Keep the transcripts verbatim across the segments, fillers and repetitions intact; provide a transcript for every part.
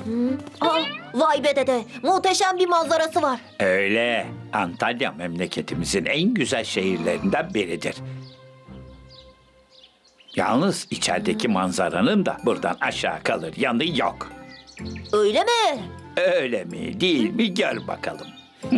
Aa, vay be dede, muhteşem bir manzarası var. Öyle. Antalya memleketimizin en güzel şehirlerinden biridir. Yalnız içerideki manzaranın da buradan aşağı kalır yanı yok. Öyle mi? Öyle mi değil mi gör bakalım.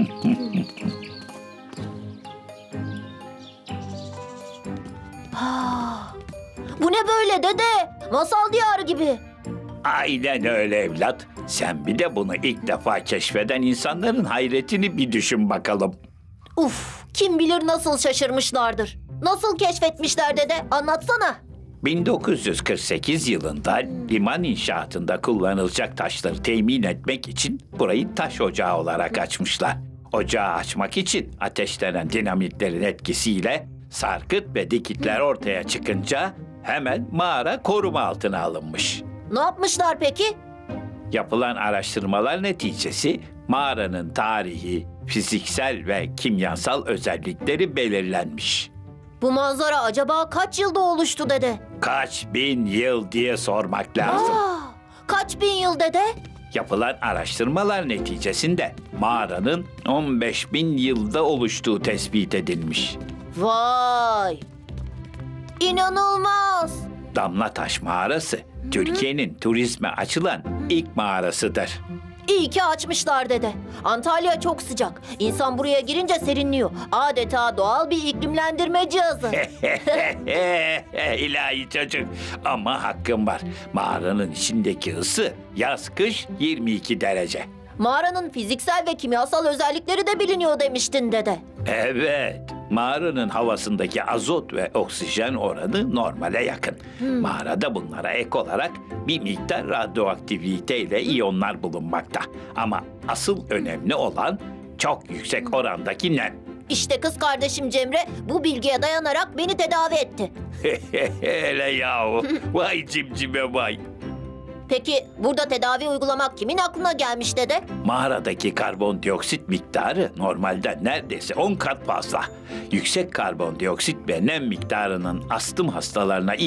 Bu ne böyle dede? Masal diyarı gibi. Aynen öyle evlat. Sen bir de bunu ilk defa keşfeden insanların hayretini bir düşün bakalım. Uf, kim bilir nasıl şaşırmışlardır. Nasıl keşfetmişler dede? Anlatsana. bin dokuz yüz kırk sekiz yılında liman inşaatında kullanılacak taşları temin etmek için burayı taş ocağı olarak açmışlar. Ocağı açmak için ateşlenen dinamitlerin etkisiyle sarkıt ve dikitler ortaya çıkınca hemen mağara koruma altına alınmış. Ne yapmışlar peki? Yapılan araştırmalar neticesi mağaranın tarihi, fiziksel ve kimyasal özellikleri belirlenmiş. Bu manzara acaba kaç yılda oluştu dede? Kaç bin yıl diye sormak lazım. Aa, kaç bin yıl dede? Yapılan araştırmalar neticesinde mağaranın on beş bin yılda oluştuğu tespit edilmiş. Vay! İnanılmaz! Damlataş Mağarası, Türkiye'nin turizme açılan ilk mağarasıdır. İyi ki açmışlar dede. Antalya çok sıcak. İnsan buraya girince serinliyor. Adeta doğal bir iklimlendirme cihazı. İlahi çocuk, ama hakkım var. Mağaranın içindeki ısı yaz kış yirmi iki derece. Mağaranın fiziksel ve kimyasal özellikleri de biliniyor demiştin dede. Evet, mağaranın havasındaki azot ve oksijen oranı normale yakın. Mağarada bunlara ek olarak bir miktar radyoaktivite ile iyonlar bulunmakta. Ama asıl önemli olan çok yüksek orandaki nem. İşte kız kardeşim Cemre bu bilgiye dayanarak beni tedavi etti. Hele yahu, vay cimcime vay. Peki burada tedavi uygulamak kimin aklına gelmiş dede? Mağaradaki karbondioksit miktarı normalden neredeyse on kat fazla. Yüksek karbondioksit ve nem miktarının astım hastalarına